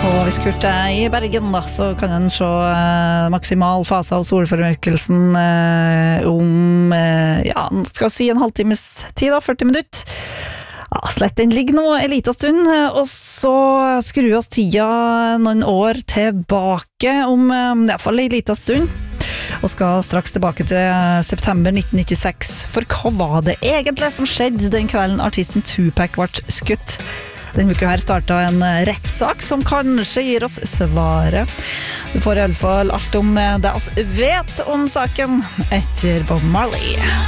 Og hvis Kurt I Bergen da, så kan en se maksimal fase av solformørkelsen om, ja, skal si en halvtimes tid da, 40 minutter. Ja, slett den ligger nå en liten stund, og så skrur oss tida noen år tilbake om I hvert fall en liten stund. Og skal straks tilbake til september 1996. For hva var det egentlig som skjedde den kvelden artisten Tupac ble skutt? Denne uka her startet en rettssak som kanskje gir oss svaret. Du får I alle fall alt om det oss vet om saken etter Bob Marley.